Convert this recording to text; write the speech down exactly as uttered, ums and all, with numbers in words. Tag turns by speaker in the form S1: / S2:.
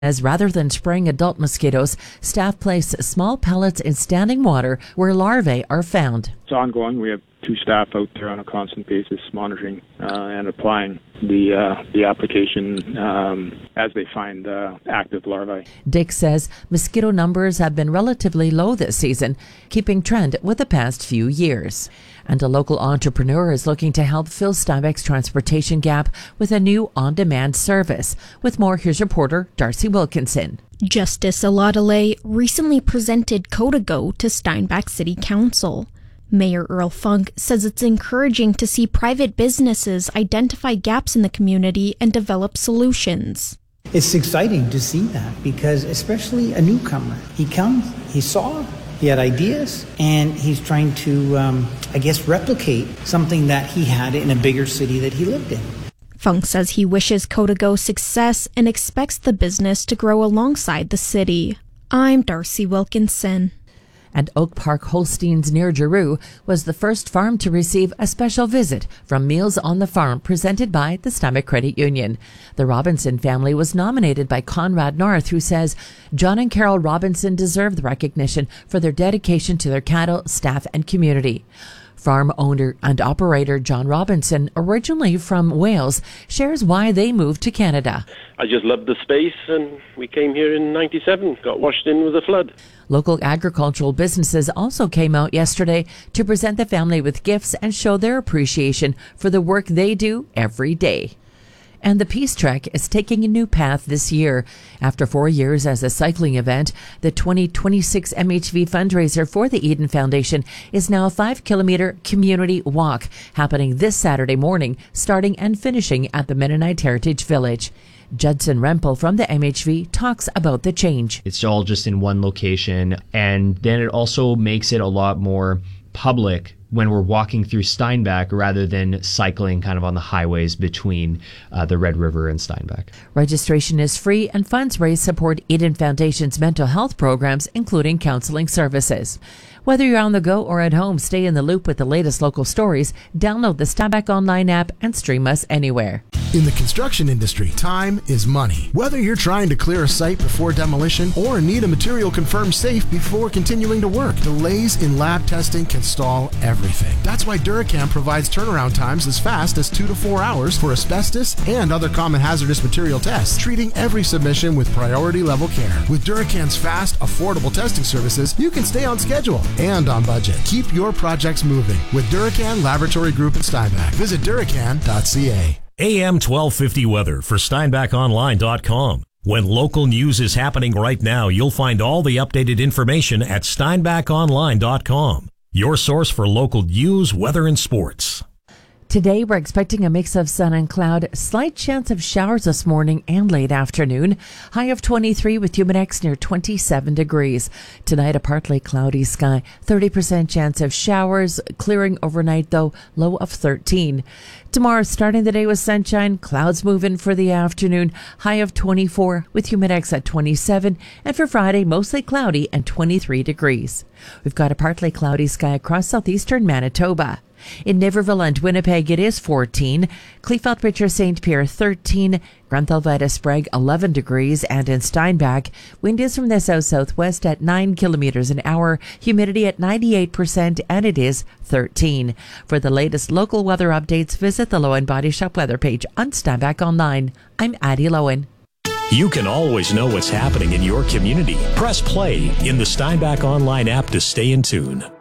S1: As rather than spraying adult mosquitoes, staff place small pellets in standing water where larvae are found.
S2: It's ongoing. We have two staff out there on a constant basis monitoring uh, and applying the uh, the application um, as they find uh, active larvae.
S1: Dick says mosquito numbers have been relatively low this season, keeping trend with the past few years. And a local entrepreneur is looking to help fill Steinbach's transportation gap with a new on-demand service. With more, here's reporter Darcy Wilkinson.
S3: Justice Aladale recently presented Codago to Steinbach City Council. Mayor Earl Funk says it's encouraging to see private businesses identify gaps in the community and develop solutions.
S4: It's exciting to see that because especially a newcomer, he comes, he saw, he had ideas, and he's trying to, um, I guess, replicate something that he had in a bigger city that he lived in.
S3: Funk says he wishes Codago success and expects the business to grow alongside the city. I'm Darcy Wilkinson.
S1: And Oak Park Holsteins near Giroux was the first farm to receive a special visit from Meals on the Farm presented by the Steinbach Credit Union. The Robinson family was nominated by Conrad North, who says John and Carol Robinson deserve the recognition for their dedication to their cattle, staff, and community. Farm owner and operator John Robinson, originally from Wales, shares why they moved to Canada.
S5: I just loved the space, and we came here in ninety-seven, got washed in with a flood.
S1: Local agricultural businesses also came out yesterday to present the family with gifts and show their appreciation for the work they do every day. And the Peace Trek is taking a new path this year. After four years as a cycling event, the twenty twenty-six M H V fundraiser for the Eden Foundation is now a five-kilometer community walk happening this Saturday morning, starting and finishing at the Mennonite Heritage Village. Judson Rempel from the M H V talks about the change.
S6: It's all just in one location, and then it also makes it a lot more public when we're walking through Steinbach rather than cycling kind of on the highways between uh, the Red River and Steinbach.
S1: Registration is free and funds raised support Eden Foundation's mental health programs, including counseling services. Whether you're on the go or at home, stay in the loop with the latest local stories. Download the Steinbach Online app and stream us anywhere.
S7: In the construction industry, time is money. Whether you're trying to clear a site before demolition or need a material confirmed safe before continuing to work, delays in lab testing can stall everything. That's why Duracam provides turnaround times as fast as two to four hours for asbestos and other common hazardous material tests, treating every submission with priority level care. With Duracam's fast, affordable testing services, you can stay on schedule and on budget. Keep your projects moving with Duracan Laboratory Group in Steinbach. Visit duracan dot c a.
S8: A M twelve fifty weather for Steinbach Online dot com. When local news is happening right now, you'll find all the updated information at Steinbach Online dot com. Your source for local news, weather, and sports.
S1: Today, we're expecting a mix of sun and cloud, slight chance of showers this morning and late afternoon. High of twenty-three with humidex near twenty-seven degrees. Tonight, a partly cloudy sky, thirty percent chance of showers, clearing overnight though, low of thirteen. Tomorrow, starting the day with sunshine, clouds move in for the afternoon, high of twenty-four with humidex at twenty-seven, and for Friday, mostly cloudy and twenty-three degrees. We've got a partly cloudy sky across southeastern Manitoba. In Niverville and Winnipeg, it is fourteen. Cleefeld Pitcher Saint Pierre, thirteen. Granthal Vita Sprague, eleven degrees. And in Steinbach, wind is from the south-southwest at nine kilometers an hour. Humidity at ninety-eight percent, and it is thirteen. For the latest local weather updates, visit the Lowen Body Shop weather page on Steinbach Online. I'm Addie Lowen.
S8: You can always know what's happening in your community. Press play in the Steinbach Online app to stay in tune.